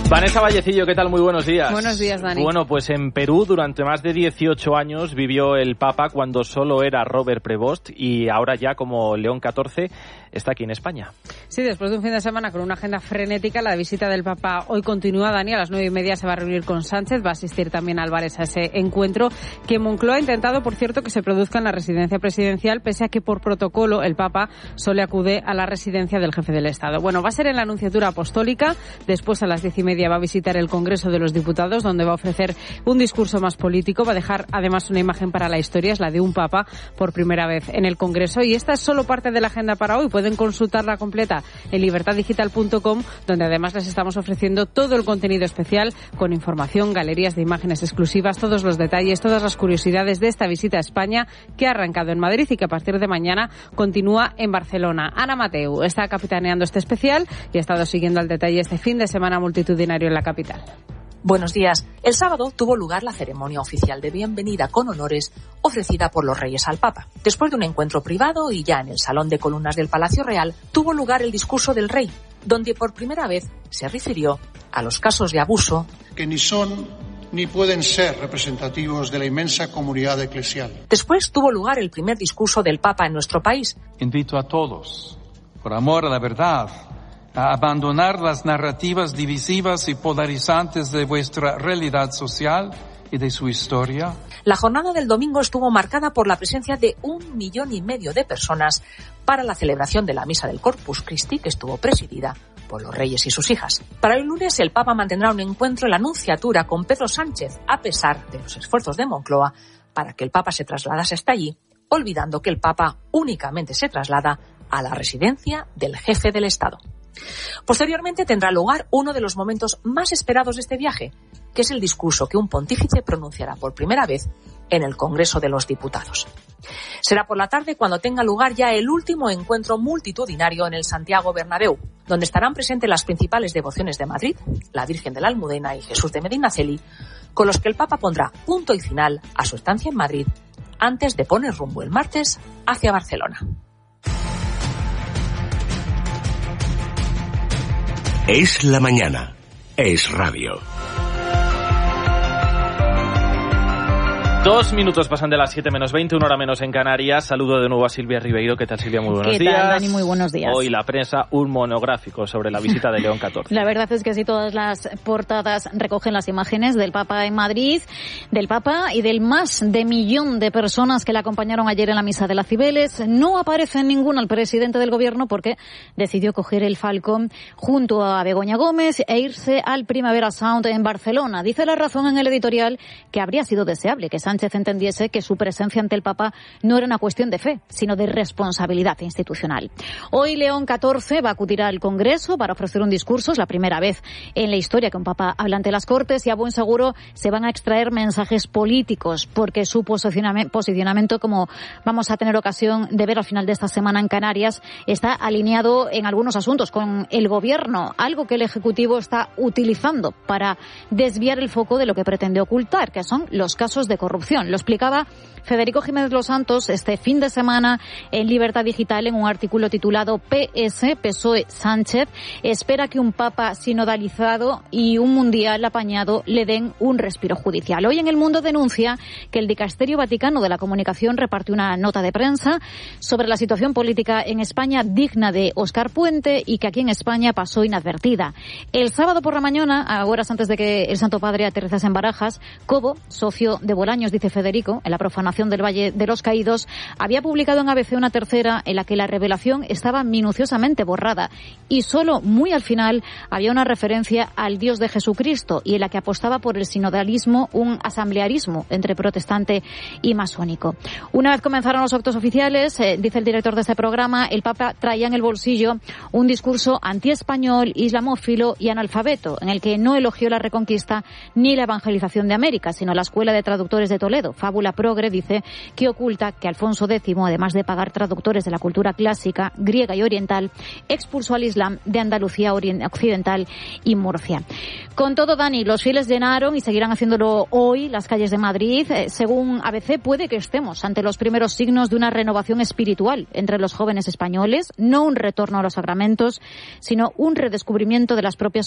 Vanessa Vallecillo, ¿qué tal? Muy buenos días. Buenos días, Dani. Bueno, pues en Perú durante más de 18 años vivió el Papa cuando solo era Robert Prevost y ahora ya como León XIV está aquí en España. Sí, después de un fin de semana con una agenda frenética, la visita del Papa hoy continúa. Dani, a las 9:30 se va a reunir con Sánchez, va a asistir también Álvarez a ese encuentro que Moncloa ha intentado, por cierto, que se produzca en la residencia presidencial, pese a que por protocolo el Papa solo acude a la residencia del jefe del Estado. Bueno, va a ser en la Anunciatura Apostólica, después a las 10:30 va a visitar el Congreso de los Diputados, donde va a ofrecer un discurso más político, va a dejar además una imagen para la historia, es la de un Papa por primera vez en el Congreso, y esta es solo parte de la agenda para hoy. Pueden consultarla completa en libertaddigital.com, donde además les estamos ofreciendo todo el contenido especial con información, galerías de imágenes exclusivas, todos los detalles, todas las curiosidades de esta visita a España que ha arrancado en Madrid y que a partir de mañana continúa en Barcelona. Ana Mateu está capitaneando este especial y ha estado siguiendo al detalle este fin de semana multitudinario en la capital. Buenos días. El sábado tuvo lugar la ceremonia oficial de bienvenida con honores ofrecida por los Reyes al Papa. Después de un encuentro privado y ya en el Salón de Columnas del Palacio Real, tuvo lugar el discurso del Rey, donde por primera vez se refirió a los casos de abuso que ni son ni pueden ser representativos de la inmensa comunidad eclesial. Después tuvo lugar el primer discurso del Papa en nuestro país. Invito a todos, por amor a la verdad, a abandonar las narrativas divisivas y polarizantes de vuestra realidad social y de su historia. La jornada del domingo estuvo marcada por la presencia de 1,5 millones de personas para la celebración de la Misa del Corpus Christi, que estuvo presidida por los reyes y sus hijas. Para el lunes, el Papa mantendrá un encuentro en la Anunciatura con Pedro Sánchez, a pesar de los esfuerzos de Moncloa para que el Papa se trasladase hasta allí, olvidando que el Papa únicamente se traslada a la residencia del jefe del Estado. Posteriormente tendrá lugar uno de los momentos más esperados de este viaje, que es el discurso que un pontífice pronunciará por primera vez en el Congreso de los Diputados. Será por la tarde cuando tenga lugar ya el último encuentro multitudinario en el Santiago Bernabéu, donde estarán presentes las principales devociones de Madrid, la Virgen de la Almudena y Jesús de Medinaceli, con los que el Papa pondrá punto y final a su estancia en Madrid antes de poner rumbo el martes hacia Barcelona. Es la mañana. Es radio. 2 minutos pasan de las 7:20, 1 hora menos en Canarias. Saludo de nuevo a Silvia Ribeiro. ¿Qué tal, Silvia? Muy buenos días. ¿Qué tal, Dani? Muy buenos días. Hoy la prensa, un monográfico sobre la visita de León XIV. La verdad es que sí, todas las portadas recogen las imágenes del Papa en Madrid, del Papa y del más de 1 millón de personas que le acompañaron ayer en la Misa de las Cibeles. No aparece en ninguna el presidente del Gobierno porque decidió coger el Falcon junto a Begoña Gómez e irse al Primavera Sound en Barcelona. Dice La Razón en el editorial que habría sido deseable que Sánchez entendiese que su presencia ante el Papa no era una cuestión de fe, sino de responsabilidad institucional. Hoy León XIV va a acudir al Congreso para ofrecer un discurso. Es la primera vez en la historia que un Papa habla ante las Cortes y a buen seguro se van a extraer mensajes políticos porque su posicionamiento, como vamos a tener ocasión de ver al final de esta semana en Canarias, está alineado en algunos asuntos con el Gobierno, algo que el Ejecutivo está utilizando para desviar el foco de lo que pretende ocultar, que son los casos de corrupción. Lo explicaba Federico Jiménez Los Santos este fin de semana en Libertad Digital en un artículo titulado PS, PSOE, Sánchez espera que un Papa sinodalizado y un mundial apañado le den un respiro judicial. Hoy en El Mundo denuncia que el Dicasterio Vaticano de la Comunicación repartió una nota de prensa sobre la situación política en España digna de Óscar Puente y que aquí en España pasó inadvertida. El sábado por la mañana, a horas antes de que el Santo Padre aterrizase en Barajas, Cobo, socio de Bolaños, dice Federico, en la profanación del Valle de los Caídos, había publicado en ABC una tercera en la que la revelación estaba minuciosamente borrada y solo muy al final había una referencia al Dios de Jesucristo y en la que apostaba por el sinodalismo, un asamblearismo entre protestante y masónico. Una vez comenzaron los actos oficiales, dice el director de este programa, el Papa traía en el bolsillo un discurso antiespañol, islamófilo y analfabeto, en el que no elogió la reconquista ni la evangelización de América, sino la Escuela de Traductores de Toledo. Fábula Progre dice que oculta que Alfonso X, además de pagar traductores de la cultura clásica, griega y oriental, expulsó al Islam de Andalucía Occidental y Murcia. Con todo, Dani, los fieles llenaron y seguirán haciéndolo hoy las calles de Madrid. Según ABC, puede que estemos ante los primeros signos de una renovación espiritual entre los jóvenes españoles, no un retorno a los sacramentos, sino un redescubrimiento de las propias